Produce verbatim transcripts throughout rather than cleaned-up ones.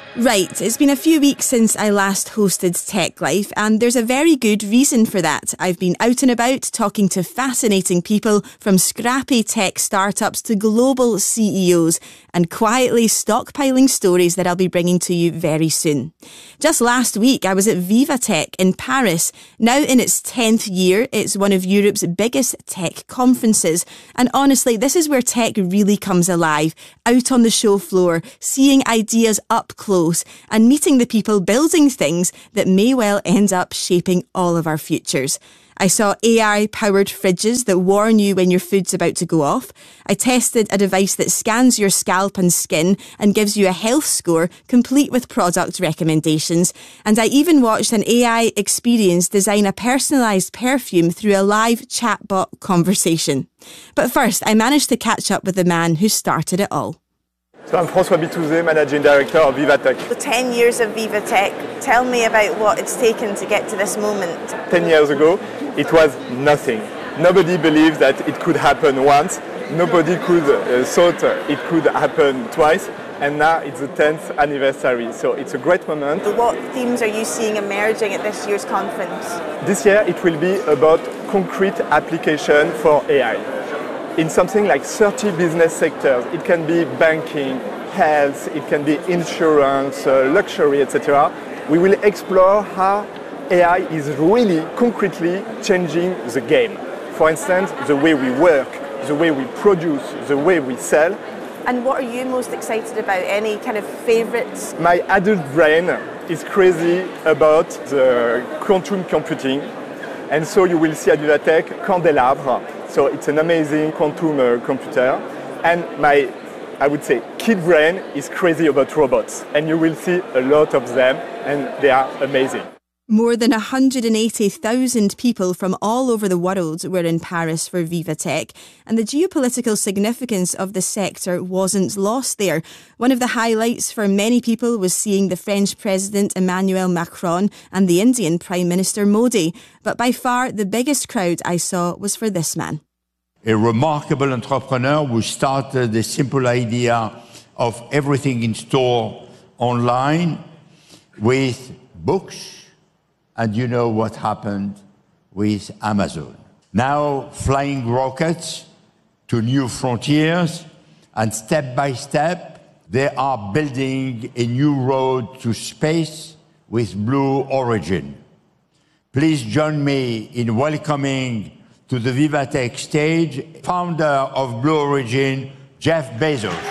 Right, it's been a few weeks since I last hosted Tech Life, and there's a very good reason for that. I've been out and about talking to fascinating people, from scrappy tech startups to global C E Os, and quietly stockpiling stories that I'll be bringing to you very soon. Just last week, I was at VivaTech in Paris. Now in its tenth year, it's one of Europe's biggest tech conferences. And honestly, this is where tech really comes alive, out on the show floor, seeing ideas up close, and meeting the people building things that may well end up shaping all of our futures. I saw A I-powered fridges that warn you when your food's about to go off. I tested a device that scans your scalp and skin and gives you a health score, complete with product recommendations. And I even watched an A I experience design a personalised perfume through a live chatbot conversation. But first, I managed to catch up with the man who started it all. So I'm François Bitouzé, Managing Director of VivaTech. The ten years of VivaTech, tell me about what it's taken to get to this moment. ten years ago, it was nothing. Nobody believed that it could happen once. Nobody could uh, thought it could happen twice. And now it's the tenth anniversary, so it's a great moment. What themes are you seeing emerging at this year's conference? This year it will be about concrete application for A I. In something like thirty business sectors. It can be banking, health, it can be insurance, uh, luxury, et cetera. We will explore how A I is really concretely changing the game. For instance, the way we work, the way we produce, the way we sell. And what are you most excited about? Any kind of favourites? My adult brain is crazy about the quantum computing. And so you will see at VivaTech Candelabre. So it's an amazing quantum uh, computer. And my, I would say, kid brain is crazy about robots. And you will see a lot of them, and they are amazing. More than one hundred eighty thousand people from all over the world were in Paris for VivaTech, and the geopolitical significance of the sector wasn't lost there. One of the highlights for many people was seeing the French President Emmanuel Macron and the Indian Prime Minister Modi. But by far the biggest crowd I saw was for this man. A remarkable entrepreneur who started a simple idea of everything in store online with books. And you know what happened with Amazon. Now flying rockets to new frontiers, and step by step, they are building a new road to space with Blue Origin. Please join me in welcoming to the VivaTech stage, founder of Blue Origin, Jeff Bezos.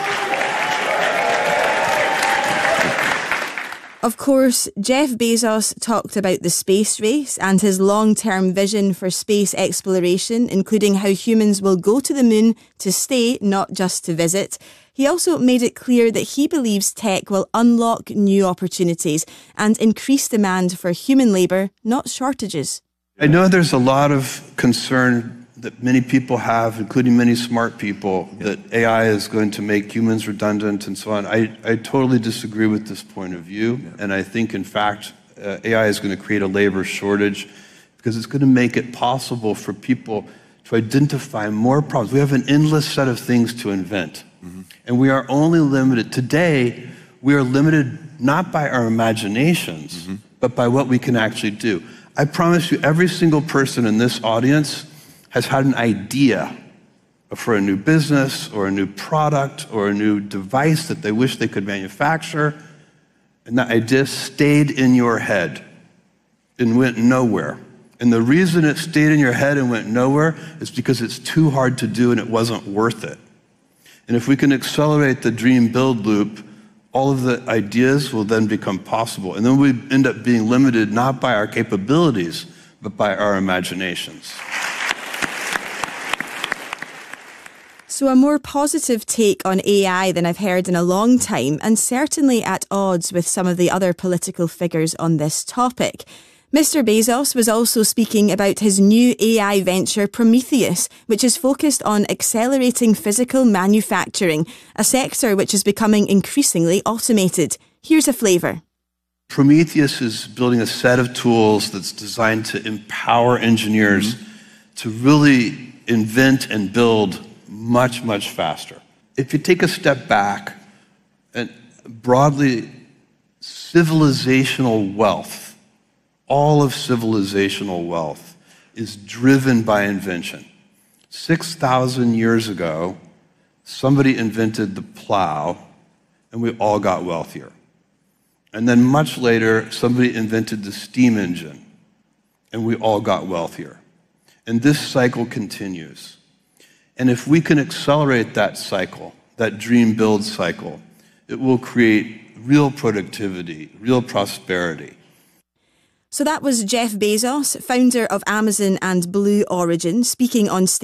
Of course, Jeff Bezos talked about the space race and his long-term vision for space exploration, including how humans will go to the moon to stay, not just to visit. He also made it clear that he believes tech will unlock new opportunities and increase demand for human labour, not shortages. I know there's a lot of concern that many people have, including many smart people, that A I is going to make humans redundant and so on. I, I totally disagree with this point of view. Yeah. And I think, in fact, uh, A I is going to create a labor shortage because it's going to make it possible for people to identify more problems. We have an endless set of things to invent. Mm-hmm. And we are only limited. Today, we are limited not by our imaginations, mm-hmm. but by what we can actually do. I promise you, every single person in this audience has had an idea for a new business or a new product or a new device that they wish they could manufacture, and that idea stayed in your head and went nowhere. And the reason it stayed in your head and went nowhere is because it's too hard to do and it wasn't worth it. And if we can accelerate the dream build loop, all of the ideas will then become possible. And then we end up being limited not by our capabilities, but by our imaginations. So a more positive take on A I than I've heard in a long time, and certainly at odds with some of the other political figures on this topic. Mister Bezos was also speaking about his new A I venture Prometheus, which is focused on accelerating physical manufacturing, a sector which is becoming increasingly automated. Here's a flavour. Prometheus is building a set of tools that's designed to empower engineers mm-hmm. to really invent and build much, much faster. If you take a step back, and broadly, civilizational wealth, all of civilizational wealth, is driven by invention. six thousand years ago, somebody invented the plow, and we all got wealthier. And then much later, somebody invented the steam engine, and we all got wealthier. And this cycle continues. And if we can accelerate that cycle, that dream build cycle, it will create real productivity, real prosperity. So that was Jeff Bezos, founder of Amazon and Blue Origin, speaking on stage.